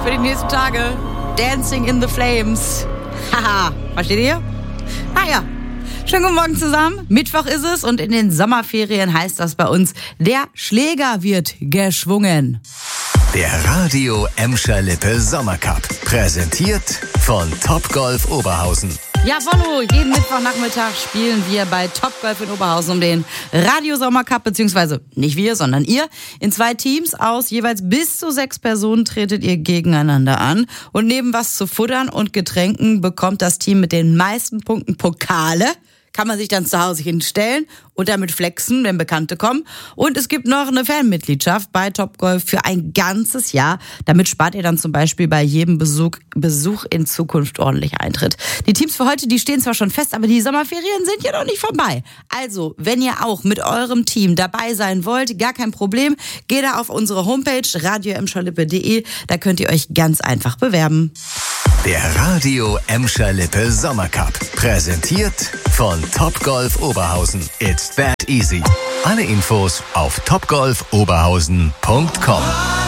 für die nächsten Tage. Dancing in the Flames. Haha, versteht ihr? Naja. Schönen guten Morgen zusammen. Mittwoch ist es und in den Sommerferien heißt das bei uns, der Schläger wird geschwungen. Der Radio Emscher Lippe Sommercup. Präsentiert von Topgolf Oberhausen. Jawollo, jeden Mittwochnachmittag spielen wir bei Topgolf in Oberhausen um den Radio Sommercup, beziehungsweise nicht wir, sondern ihr. In 2 Teams aus jeweils bis zu 6 Personen tretet ihr gegeneinander an. Und neben was zu futtern und Getränken bekommt das Team mit den meisten Punkten Pokale. Kann man sich dann zu Hause hinstellen und damit flexen, wenn Bekannte kommen. Und es gibt noch eine Fanmitgliedschaft bei Topgolf für ein ganzes Jahr. Damit spart ihr dann zum Beispiel bei jedem Besuch in Zukunft ordentlich Eintritt. Die Teams für heute, die stehen zwar schon fest, aber die Sommerferien sind ja noch nicht vorbei. Also, wenn ihr auch mit eurem Team dabei sein wollt, gar kein Problem. Geht da auf unsere Homepage radioemscherlippe.de. Da könnt ihr euch ganz einfach bewerben. Der Radio Emscher Lippe Sommercup. Präsentiert von Topgolf Oberhausen. It's that easy. Alle Infos auf topgolfoberhausen.com.